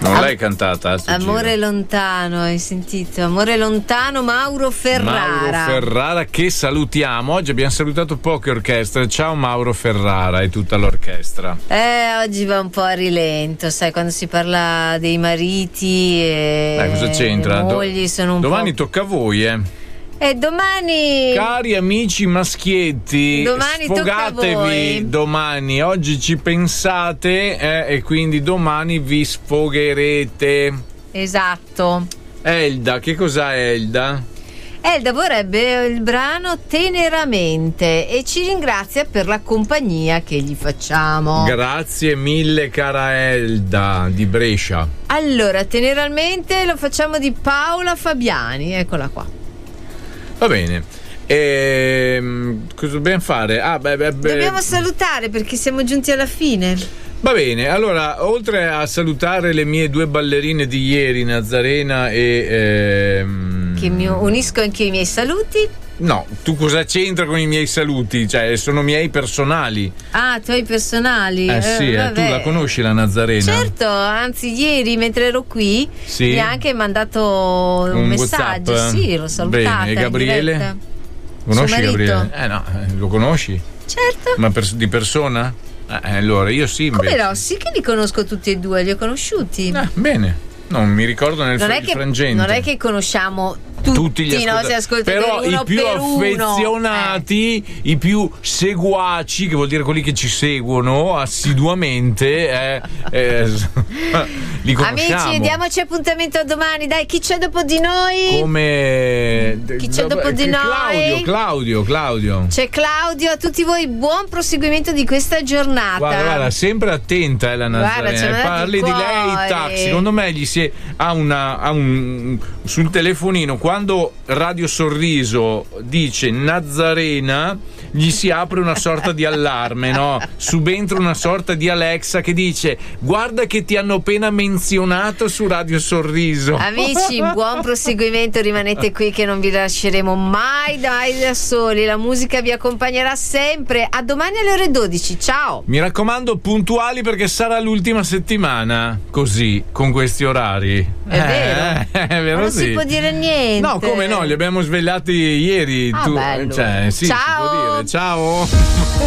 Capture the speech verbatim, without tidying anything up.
Non Am- l'hai cantata? Amore giro. lontano, hai sentito? Amore lontano, Mauro Ferrara. Mauro Ferrara, che salutiamo. Oggi abbiamo salutato poche orchestre. Ciao Mauro Ferrara e tutta l'orchestra. Eh, oggi va un po' a rilento, sai, quando si parla dei mariti e eh, cosa c'entra? le mogli sono un Domani po'... tocca a voi, eh. E domani, cari amici maschietti, domani sfogatevi domani. Oggi ci pensate eh, e quindi domani vi sfogherete. Esatto. Elda, che cos'ha Elda? Elda vorrebbe il brano Teneramente e ci ringrazia per la compagnia che gli facciamo. Grazie mille cara Elda di Brescia. Allora, Teneramente lo facciamo di Paola Fabiani, eccola qua. Va bene. Ehm, cosa dobbiamo fare? Ah, beh, beh, beh. Dobbiamo salutare perché siamo giunti alla fine. Va bene, allora, oltre a salutare le mie due ballerine di ieri, Nazarena e... Ehm... Che mi unisco anche i miei saluti. No, tu cosa c'entra con i miei saluti? Cioè, sono miei personali. Ah, tuoi personali? Eh sì, eh, tu la conosci la Nazarena? Certo, anzi ieri mentre ero qui sì. mi ha anche mandato un, un messaggio. WhatsApp. Sì, l'ho salutata. Bene, e Gabriele? Conosci Gabriele? Eh no, lo conosci? Certo. Ma per, di persona? Eh, allora, io sì invece. Come no? Sì che li conosco tutti e due, li ho conosciuti. Eh, bene. Non mi ricordo nel non fr- è che, frangente. Non è che conosciamo tutti, tutti gli ascoltatori, nostri ascoltatori, però uno i più per affezionati, uno. i più seguaci, che vuol dire quelli che ci seguono assiduamente, eh, eh, li conosciamo. Amici, diamoci appuntamento a domani. Dai, chi c'è dopo di noi? Come chi c'è dopo di Claudio, noi? Claudio, Claudio. C'è Claudio. A tutti voi buon proseguimento di questa giornata. Guarda, guarda, sempre attenta, eh, la Nazarena. Parli di lei, tac. Secondo me gli si ha una ha un sul telefonino, quando Radio Sorriso dice Nazarena, gli si apre una sorta di allarme, no? Subentra una sorta di Alexa che dice: guarda che ti hanno appena menzionato su Radio Sorriso. Amici, buon proseguimento, rimanete qui che non vi lasceremo mai, mai da soli. La musica vi accompagnerà sempre. A domani alle ore dodici. Ciao. Mi raccomando, puntuali, perché sarà l'ultima settimana così, con questi orari. È eh, vero. È vero, non sì. si può dire niente. No, come no, li abbiamo svegliati ieri. Ah, tu, bello. cioè, sì, ciao. si può dire. Ciao.